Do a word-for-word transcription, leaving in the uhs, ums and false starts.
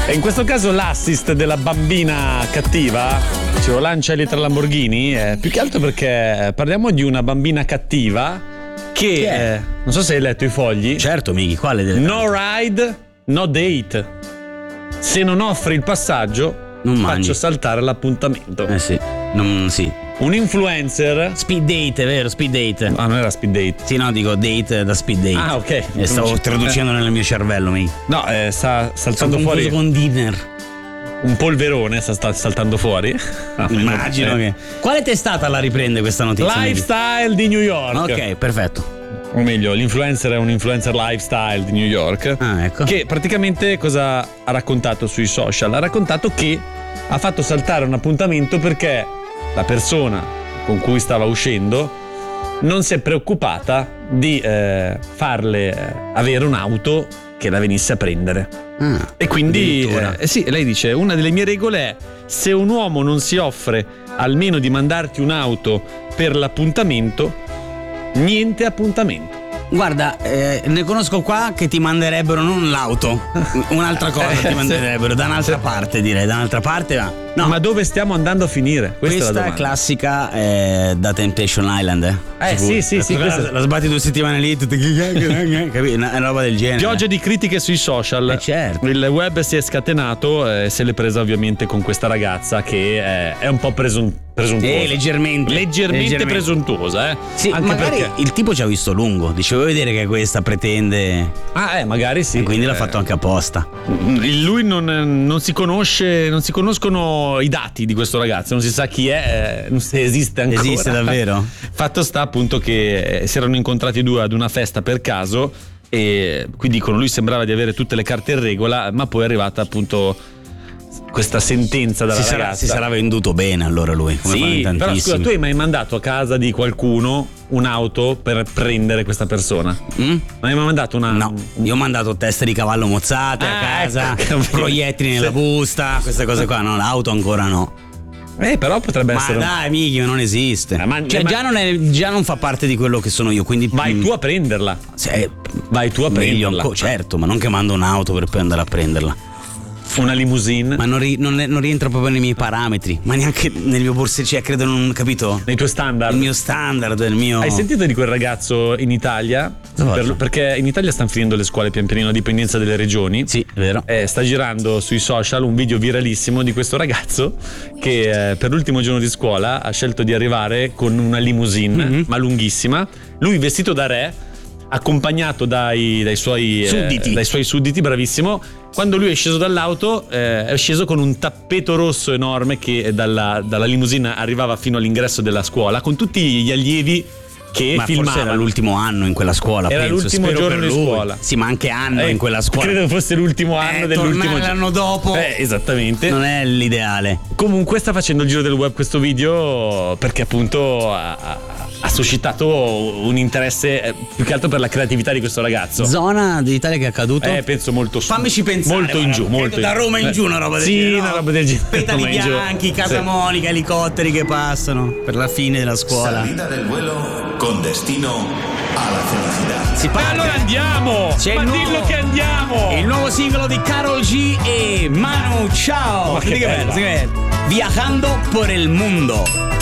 E in questo caso l'assist della bambina cattiva, dicevo, lancia Elettra Lamborghini, eh, più che altro perché parliamo di una bambina cattiva che, Che è? eh, non so se hai letto i fogli. Certo, Miki, quale delle No ride, no date. Se non offri il passaggio, Non faccio mangi. saltare l'appuntamento. Eh sì, non, sì. Un influencer. Speed date, è vero, speed date. Ah, non era speed date. Sì, no, dico date da speed date. Ah, ok. E stavo traducendo nel mio cervello, Miki. No, eh, sta Sono saltando confuso fuori con dinner. un polverone, sta, sta saltando fuori. Immagino Eh. che. Quale testata la riprende questa notizia? Miki? Lifestyle di New York. Ok, perfetto. O meglio, l'influencer è un influencer lifestyle di New York. Ah, ecco. Che praticamente cosa ha raccontato sui social? Ha raccontato che ha fatto saltare un appuntamento perché la persona con cui stava uscendo non si è preoccupata di eh, farle eh, avere un'auto che la venisse a prendere. Ah, E quindi, addirittura. eh, sì, lei dice, una delle mie regole è: se un uomo non si offre almeno di mandarti un'auto per l'appuntamento, niente appuntamento. Guarda, eh, ne conosco qua che ti manderebbero non l'auto, un'altra cosa Eh, ti manderebbero, da un'altra sì. parte direi, da un'altra parte va. No, Ma dove stiamo andando a finire? Questa, questa è la è domanda. classica eh, da Temptation Island, eh? Eh, Sicuro. sì, sì, sì, La, questa- la sbatti due settimane lì, tutte capì? Una, una roba del genere. Pioggia di critiche sui social. Eh, certo. Il web si è scatenato e se l'è presa ovviamente con questa ragazza che è, è un po' presun- presuntuosa. Eh, leggermente. Leggermente presuntuosa, eh? Sì, Anche magari perché... il tipo ci ha visto lungo, dicevo vedere che questa pretende Ah, eh, magari sì. e quindi l'ha Eh, fatto anche apposta. Lui non, non si conosce, non si conoscono i dati di questo ragazzo, non si sa chi è, eh, non se esiste ancora. Esiste davvero? Fatto sta appunto che eh, si erano incontrati due ad una festa per caso e qui dicono lui sembrava di avere tutte le carte in regola, ma poi è arrivata appunto questa sentenza dalla Si sarà, ragazza. si sarà venduto bene allora lui, come fanno Sì, in però scusa, tantissimi. tu hai mai mandato a casa di qualcuno un'auto per prendere questa persona? Mm? Non hai mai mandato una... No, io ho mandato teste di cavallo mozzate a Ah, casa, ecco, capito. proiettili nella Sì. busta, queste cose qua, no, l'auto ancora no. Eh, però potrebbe Ma essere... dai, Miki, ma non esiste. Eh, ma- cioè, ma- già, non è, già non fa parte di quello che sono io, quindi Vai mm, tu a prenderla. se- Vai tu a meglio prenderla. ancora, certo, ma non che mando un'auto per poi andare a prenderla. Una limousine. Ma non, ri- non è- non rientra proprio nei miei parametri, ma neanche nel mio borsetto, cioè credo non capito. Nei tuoi standard. Il mio standard, il mio. Hai sentito di quel ragazzo in Italia? Cosa Per- faccio? perché in Italia stanno finendo le scuole pian pianino a dipendenza delle regioni. Sì, è vero. Eh, sta girando sui social un video viralissimo di questo ragazzo che eh, per l'ultimo giorno di scuola ha scelto di arrivare con una limousine, Mhm. ma lunghissima. Lui vestito da re, accompagnato dai, dai suoi eh, Sudditi. dai suoi sudditi, bravissimo. Quando lui è sceso dall'auto, eh, è sceso con un tappeto rosso enorme che dalla, dalla limousine arrivava fino all'ingresso della scuola, con tutti gli allievi che Ma forse filmavano. era l'ultimo anno in quella scuola. Era penso, l'ultimo spero giorno per di lui. scuola. Sì, ma anche anno Eh, in quella scuola. Credo fosse l'ultimo anno Eh, dell'ultimo tornare giorno. l'anno dopo. Eh, esattamente. Non è l'ideale. Comunque sta facendo il giro del web questo video perché appunto ha, ha- ha suscitato un interesse eh, più che altro per la creatività di questo ragazzo. Zona d'Italia che è accaduto? Eh, penso molto su. Fammici pensare. Molto in guarda, giù, credo molto da in- Roma in giù una roba del sì, genere. una roba del genere. Petali Roma in giù. bianchi, Casa Sì. Monica, elicotteri che passano per la fine della scuola. Salida del vuelo con destino alla felicidad. Si Ma parte. allora andiamo! C'è Ma il dillo nuovo- che andiamo! Il nuovo singolo di Karol G e Manu Chao. Ma che Senti bella. bello, senti bello. Viajando por el mundo.